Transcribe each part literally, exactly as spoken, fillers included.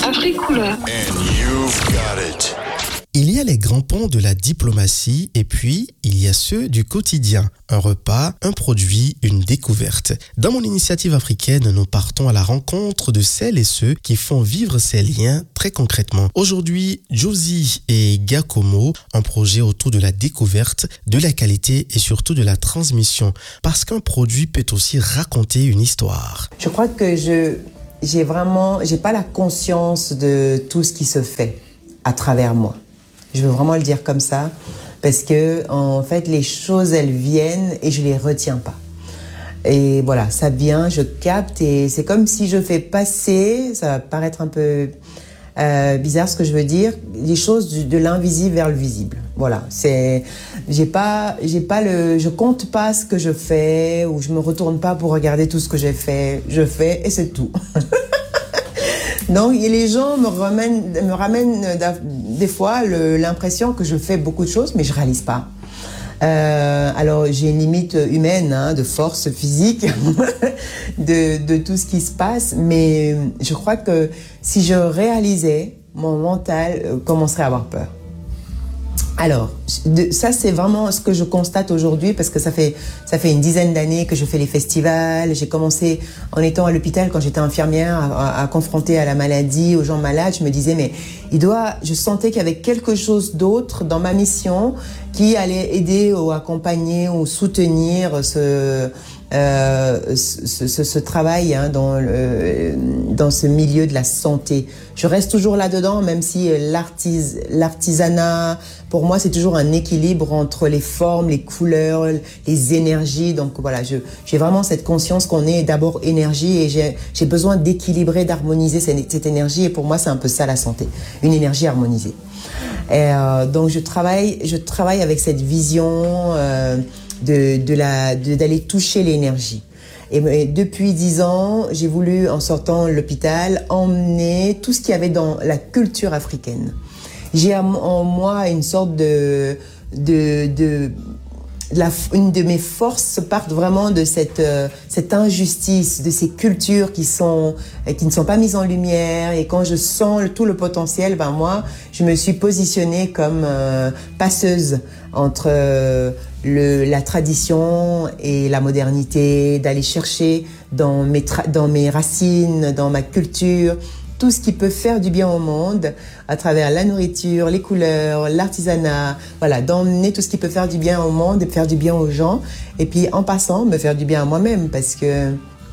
Africouleur. And you've got it. Il y a les grands ponts de la diplomatie et puis il y a ceux du quotidien. Un repas, un produit, une découverte. Dans mon initiative africaine, nous partons à la rencontre de celles et ceux qui font vivre ces liens très concrètement. Aujourd'hui, Josie et Gakomo, un projet autour de la découverte, de la qualité et surtout de la transmission. Parce qu'un produit peut aussi raconter une histoire. Je crois que je, j'ai vraiment, j'ai pas la conscience de tout ce qui se fait à travers moi. Je veux vraiment le dire comme ça, parce que en fait, les choses, elles viennent et je les retiens pas. Et voilà, ça vient, je capte et c'est comme si je fais passer, ça va paraître un peu euh, bizarre ce que je veux dire, les choses du, de l'invisible vers le visible. Voilà, c'est, j'ai pas, j'ai pas le, je compte pas ce que je fais ou je me retourne pas pour regarder tout ce que j'ai fait. Je fais et c'est tout. Donc, et les gens me ramènent, me ramènent des fois le, l'impression que je fais beaucoup de choses, mais je réalise pas. Euh, alors, j'ai une limite humaine, hein, de force physique, de, de tout ce qui se passe, mais je crois que si je réalisais, mon mental commencerait à avoir peur. Alors, de, ça c'est vraiment ce que je constate aujourd'hui parce que ça fait ça fait une dizaine d'années que je fais les festivals. J'ai commencé en étant à l'hôpital quand j'étais infirmière à, à, à confronter à la maladie, aux gens malades. Je me disais mais il doit, je sentais qu'il y avait quelque chose d'autre dans ma mission qui allait aider ou accompagner ou soutenir ce Euh, ce, ce, ce travail hein, dans, le, dans ce milieu de la santé. Je reste toujours là-dedans, même si l'artis, l'artisanat, pour moi, c'est toujours un équilibre entre les formes, les couleurs, les énergies. Donc voilà, je, j'ai vraiment cette conscience qu'on est d'abord énergie et j'ai, j'ai besoin d'équilibrer, d'harmoniser cette, cette énergie. Et pour moi, c'est un peu ça la santé, une énergie harmonisée. Et, euh, donc je travaille, je travaille avec cette vision euh, de, de la, de, d'aller toucher l'énergie. Et, et depuis dix ans, j'ai voulu, en sortant de l'hôpital, emmener tout ce qu'il y avait dans la culture africaine. J'ai en moi une sorte de, de, de La, une de mes forces part vraiment de cette, euh, cette injustice, de ces cultures qui sont, qui ne sont pas mises en lumière. Et quand je sens le, tout le potentiel, ben moi, je me suis positionnée comme euh, passeuse entre euh, le, la tradition et la modernité, d'aller chercher dans mes, tra- dans mes racines, dans ma culture, tout ce qui peut faire du bien au monde à travers la nourriture, les couleurs, l'artisanat, voilà, d'emmener tout ce qui peut faire du bien au monde et faire du bien aux gens. Et puis, en passant, me faire du bien à moi-même parce que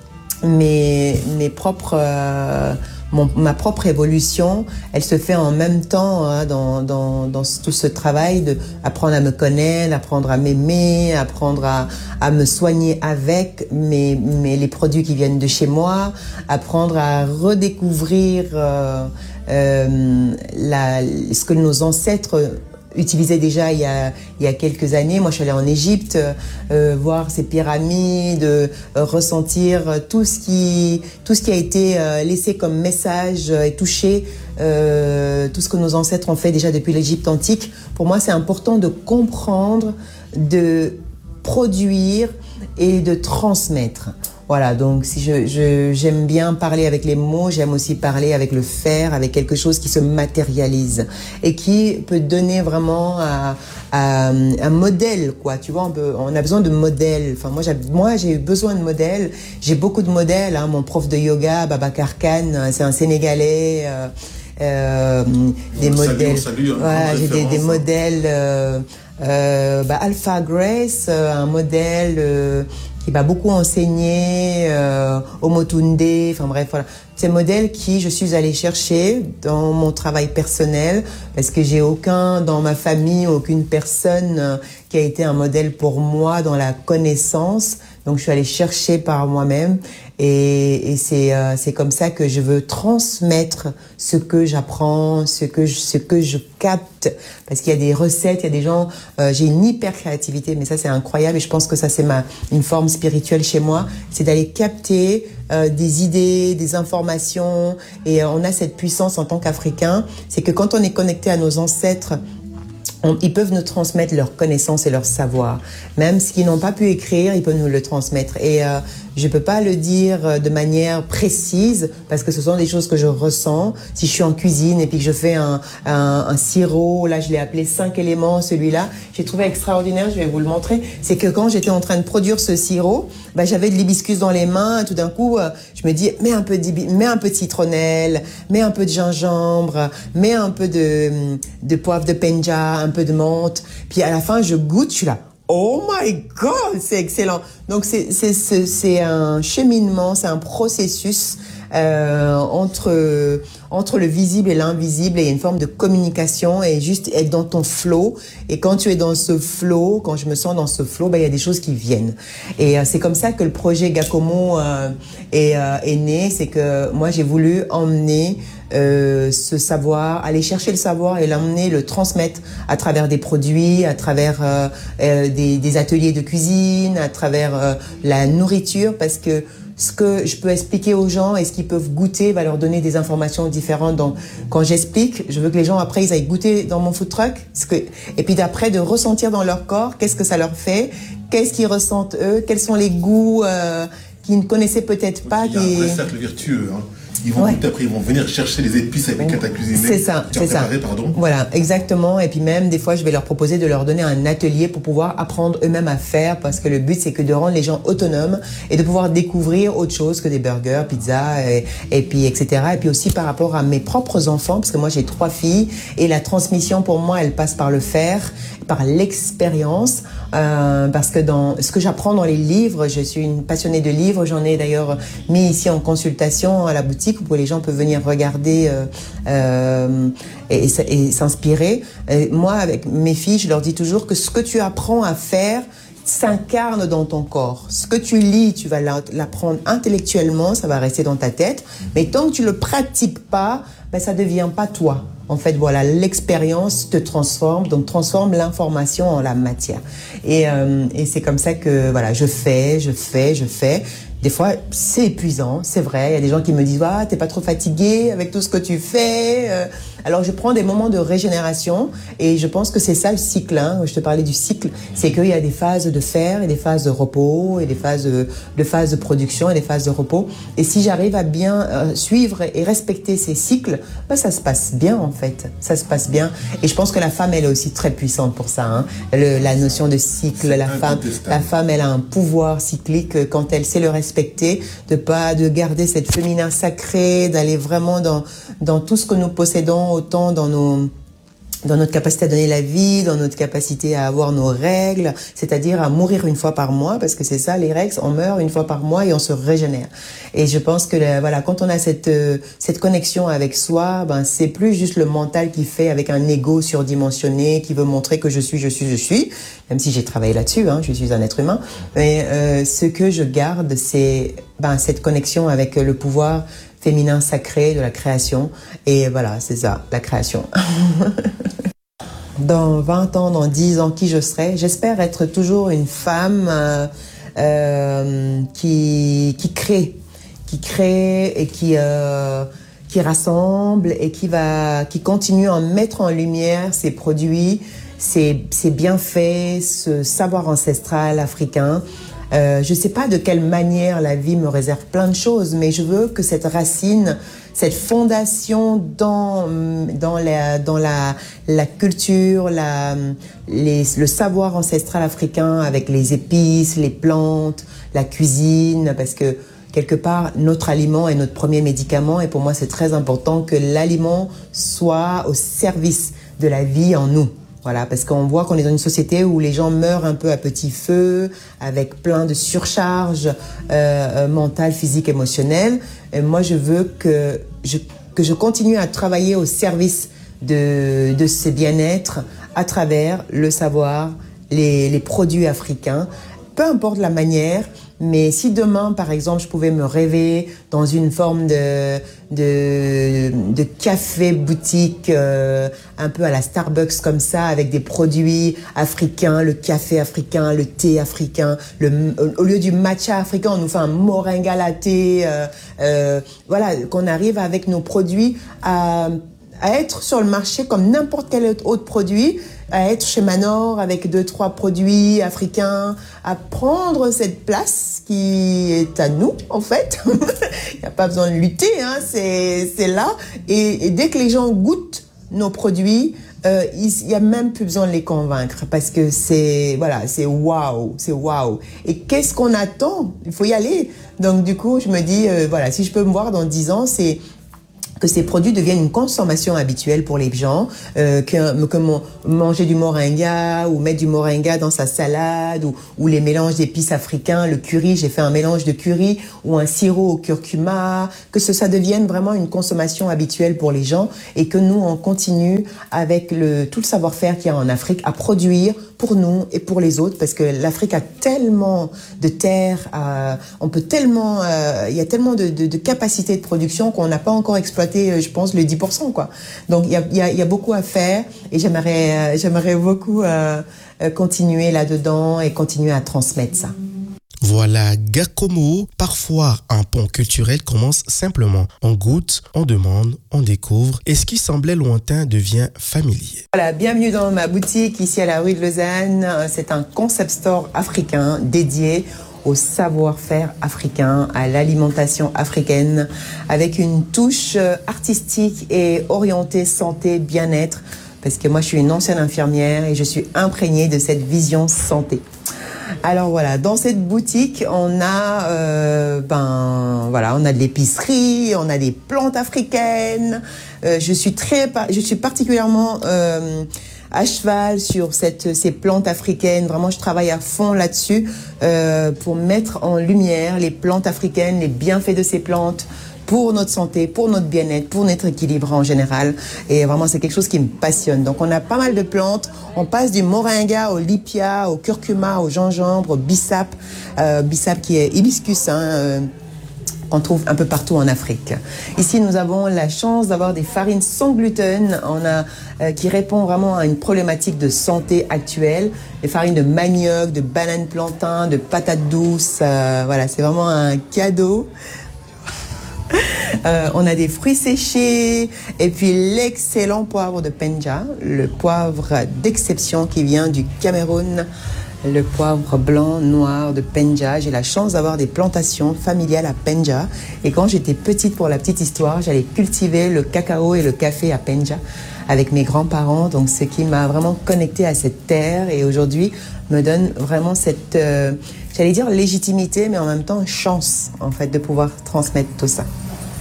mes, mes propres, euh, mon, ma propre évolution, elle se fait en même temps hein, dans, dans, dans tout ce travail de apprendre à me connaître, apprendre à m'aimer, apprendre à, à me soigner avec mes, mes, les produits qui viennent de chez moi, apprendre à redécouvrir euh, euh, la, ce que nos ancêtres utilisait déjà il y a il y a quelques années. Moi, je suis allée en Égypte euh, voir ces pyramides, euh, ressentir tout ce qui tout ce qui a été euh, laissé comme message euh, et touché euh, tout ce que nos ancêtres ont fait déjà depuis l'Égypte antique. Pour moi, c'est important de comprendre, de produire et de transmettre. Voilà, donc si je, je j'aime bien parler avec les mots, j'aime aussi parler avec le faire, avec quelque chose qui se matérialise et qui peut donner vraiment à, à, un modèle, quoi. Tu vois, on, peut, on a besoin de modèles. Enfin, moi, j'ai, moi, j'ai eu besoin de modèles. J'ai beaucoup de modèles. Hein. Mon prof de yoga, Babacar Khan, c'est un Sénégalais. Euh, euh, des on modèles. Salue, salue, voilà, j'ai des, des modèles. Euh, euh, bah, Alpha Grace, euh, un modèle. Euh, qui m'a beaucoup enseigné, euh, Omotunde, enfin bref, voilà. Ces modèles qui je suis allée chercher dans mon travail personnel parce que j'ai aucun dans ma famille, aucune personne euh, qui a été un modèle pour moi dans la connaissance. Donc je suis allée chercher par moi-même et, et c'est euh, c'est comme ça que je veux transmettre ce que j'apprends, ce que je, ce que je capte parce qu'il y a des recettes, il y a des gens. Euh, j'ai une hyper créativité, mais ça c'est incroyable et je pense que ça c'est ma une forme spirituelle chez moi, c'est d'aller capter euh, des idées, des informations et euh, on a cette puissance en tant qu'Africains, c'est que quand on est connecté à nos ancêtres On, ils peuvent nous transmettre leurs connaissances et leur savoir. Même ce qu'ils n'ont pas pu écrire, ils peuvent nous le transmettre. Et euh, je ne peux pas le dire de manière précise parce que ce sont des choses que je ressens. Si je suis en cuisine et puis que je fais un, un, un sirop, là je l'ai appelé cinq éléments, celui-là, j'ai trouvé extraordinaire, je vais vous le montrer. C'est que quand j'étais en train de produire ce sirop, bah, j'avais de l'hibiscus dans les mains. Tout d'un coup, euh, je me dis, mets un peu de, mets un peu de citronnelle, mets un peu de gingembre, mets un peu de, de poivre de penja, un peu de menthe. Puis à la fin, je goûte, je suis là. Oh my God, c'est excellent. Donc c'est c'est c'est, c'est un cheminement, c'est un processus euh, entre entre le visible et l'invisible, et il y a une forme de communication et juste être dans ton flow. Et quand tu es dans ce flow, quand je me sens dans ce flow, ben il y a des choses qui viennent. Et euh, c'est comme ça que le projet Gakomo euh, est euh, est né. C'est que moi j'ai voulu emmener Euh, ce savoir, aller chercher le savoir et l'emmener, le transmettre à travers des produits, à travers euh, euh, des, des ateliers de cuisine, à travers euh, la nourriture, parce que ce que je peux expliquer aux gens et ce qu'ils peuvent goûter va leur donner des informations différentes. Donc, quand j'explique, je veux que les gens après ils aillent goûter dans mon food truck, ce que, et puis d'après de ressentir dans leur corps qu'est-ce que ça leur fait, qu'est-ce qu'ils ressentent eux, quels sont les goûts euh, qu'ils ne connaissaient peut-être pas. Il y a un vrai cercle vertueux, hein. Ils vont ouais. goûter, après ils vont venir chercher les épices avec lesquelles tu as cuisiné. C'est ça, c'est préparé, ça. Pardon. Voilà, exactement. Et puis même, des fois, je vais leur proposer de leur donner un atelier pour pouvoir apprendre eux-mêmes à faire, parce que le but, c'est que de rendre les gens autonomes et de pouvoir découvrir autre chose que des burgers, pizzas, et, et puis et cetera. Et puis aussi par rapport à mes propres enfants, parce que moi, j'ai trois filles, et la transmission, pour moi, elle passe par le faire, par l'expérience, euh, parce que dans ce que j'apprends dans les livres, je suis une passionnée de livres, j'en ai d'ailleurs mis ici en consultation à la boutique, où les gens peuvent venir regarder euh, euh, et, et s'inspirer. Et moi, avec mes filles, je leur dis toujours que ce que tu apprends à faire s'incarne dans ton corps. Ce que tu lis, tu vas l'apprendre intellectuellement, ça va rester dans ta tête, mais tant que tu le pratiques pas, ben, ça devient pas toi. En fait, voilà, l'expérience te transforme, donc transforme l'information en la matière. Et, euh, et c'est comme ça que, voilà, je fais, je fais, je fais. Des fois, c'est épuisant, c'est vrai. Il y a des gens qui me disent, ah, t'es pas trop fatigué avec tout ce que tu fais. Alors, je prends des moments de régénération, et je pense que c'est ça le cycle, hein. Je te parlais du cycle. C'est qu'il y a des phases de faire et des phases de repos, et des phases de, de phases de production et des phases de repos. Et si j'arrive à bien euh, suivre et respecter ces cycles, ben, ça se passe bien, en fait. Ça se passe bien. Et je pense que la femme, elle est aussi très puissante pour ça, hein. Le, la notion de cycle, la femme, la femme, elle a un pouvoir cyclique quand elle sait le respecter. Respecter, de pas de garder cette féminin sacré, d'aller vraiment dans dans tout ce que nous possédons, autant dans nos dans notre capacité à donner la vie, dans notre capacité à avoir nos règles, c'est-à-dire à mourir une fois par mois, parce que c'est ça les règles, on meurt une fois par mois et on se régénère. Et je pense que voilà, quand on a cette euh, cette connexion avec soi, ben c'est plus juste le mental qui fait avec un ego surdimensionné qui veut montrer que je suis, je suis, je suis. Même si j'ai travaillé là-dessus, hein, je suis un être humain. Mais euh, ce que je garde, c'est ben cette connexion avec le pouvoir féminin sacré de la création. Et voilà, c'est ça, la création. Dans vingt ans, dans dix ans, qui je serai, j'espère être toujours une femme euh, euh, qui, qui crée, qui crée et qui, euh, qui rassemble et qui, va, qui continue à mettre en lumière ses produits, ses, ses bienfaits, ce savoir ancestral africain. Euh, je ne sais pas de quelle manière la vie me réserve plein de choses, mais je veux que cette racine, cette fondation dans dans la dans la la culture, la les, le savoir ancestral africain avec les épices, les plantes, la cuisine, parce que quelque part notre aliment est notre premier médicament, et pour moi c'est très important que l'aliment soit au service de la vie en nous. Voilà, parce qu'on voit qu'on est dans une société où les gens meurent un peu à petit feu, avec plein de surcharge euh, mentale, physique, émotionnelle. Et moi, je veux que je, que je continue à travailler au service de, de ces bien-être à travers le savoir, les, les produits africains, peu importe la manière. Mais si demain, par exemple, je pouvais me rêver dans une forme de de, de café boutique euh, un peu à la Starbucks comme ça, avec des produits africains, le café africain, le thé africain, le, au lieu du matcha africain, on nous fait un moringa latte, euh, euh, voilà, qu'on arrive avec nos produits à à être sur le marché comme n'importe quel autre produit, à être chez Manor avec deux, trois produits africains, à prendre cette place qui est à nous, en fait. Il n'y a pas besoin de lutter, hein, c'est, c'est là. Et, et dès que les gens goûtent nos produits, euh, il n'y a même plus besoin de les convaincre parce que c'est, voilà, c'est waouh, c'est waouh. Et qu'est-ce qu'on attend? Il faut y aller. Donc, du coup, je me dis, euh, voilà, si je peux me voir dans dix ans, c'est que ces produits deviennent une consommation habituelle pour les gens, euh, que, que mon, manger du moringa ou mettre du moringa dans sa salade ou, ou les mélanges d'épices africains, le curry, j'ai fait un mélange de curry ou un sirop au curcuma, que ce, ça devienne vraiment une consommation habituelle pour les gens et que nous, on continue avec le, tout le savoir-faire qu'il y a en Afrique à produire pour nous et pour les autres parce que l'Afrique a tellement de terres, euh, on peut tellement, euh, il y a tellement de, de, de capacités de production qu'on n'a pas encore exploité, je pense, le dix pour cent, quoi. Donc, il y a, il y a, il y a beaucoup à faire et j'aimerais, euh, j'aimerais beaucoup euh, continuer là-dedans et continuer à transmettre ça. Voilà, Gakomo, parfois un pont culturel commence simplement. On goûte, on demande, on découvre et ce qui semblait lointain devient familier. Voilà, bienvenue dans ma boutique ici à la rue de Lausanne. C'est un concept store africain dédié au savoir-faire africain, à l'alimentation africaine, avec une touche artistique et orientée santé, bien-être, parce que moi je suis une ancienne infirmière et je suis imprégnée de cette vision santé. Alors voilà, dans cette boutique, on a, euh, ben voilà, on a de l'épicerie, on a des plantes africaines. Euh, je suis très, je suis particulièrement euh, à cheval sur cette, ces plantes africaines. Vraiment, je travaille à fond là-dessus euh, pour mettre en lumière les plantes africaines, les bienfaits de ces plantes pour notre santé, pour notre bien-être, pour notre équilibre en général. Et vraiment, c'est quelque chose qui me passionne. Donc, on a pas mal de plantes. On passe du moringa au lipia, au curcuma, au gingembre, au bissap. Euh, bissap qui est hibiscus, hein, euh, qu'on trouve un peu partout en Afrique. Ici, nous avons la chance d'avoir des farines sans gluten. On a, euh, qui répond vraiment à une problématique de santé actuelle. Des farines de manioc, de banane plantain, de patates douces. Euh, voilà, c'est vraiment un cadeau. Euh, on a des fruits séchés et puis l'excellent poivre de Penja, le poivre d'exception qui vient du Cameroun, le poivre blanc noir de Penja. J'ai la chance d'avoir des plantations familiales à Penja et quand j'étais petite, pour la petite histoire, j'allais cultiver le cacao et le café à Penja avec mes grands-parents, donc ce qui m'a vraiment connectée à cette terre et aujourd'hui me donne vraiment cette, euh, j'allais dire légitimité, mais en même temps chance en fait de pouvoir transmettre tout ça.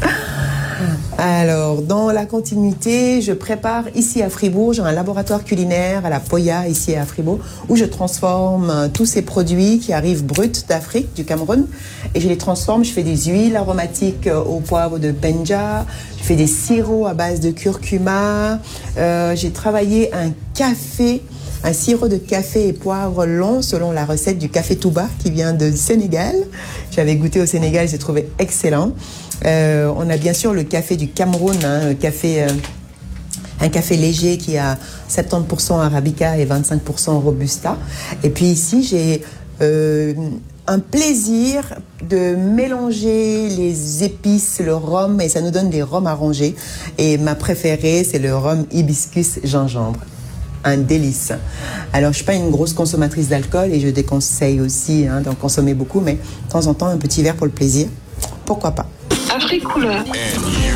Alors, dans la continuité, je prépare ici à Fribourg, j'ai un laboratoire culinaire à la Poya, ici à Fribourg, où je transforme euh, tous ces produits qui arrivent bruts d'Afrique, du Cameroun, et je les transforme, je fais des huiles aromatiques euh, au poivre de Penja, je fais des sirops à base de curcuma, euh, j'ai travaillé un café, un sirop de café et poivre long selon la recette du café Touba qui vient de Sénégal. J'avais goûté au Sénégal, j'ai trouvé excellent. Euh, on a bien sûr le café du Cameroun, hein, le café, euh, un café léger qui a soixante-dix pour cent Arabica et vingt-cinq pour cent Robusta. Et puis ici, j'ai euh, un plaisir de mélanger les épices, le rhum, et ça nous donne des rhums arrangés. Et ma préférée, c'est le rhum hibiscus gingembre. Un délice. Alors, je suis pas une grosse consommatrice d'alcool et je déconseille aussi hein, d'en consommer beaucoup, mais de temps en temps, un petit verre pour le plaisir, pourquoi pas. Afrique Couleur. And you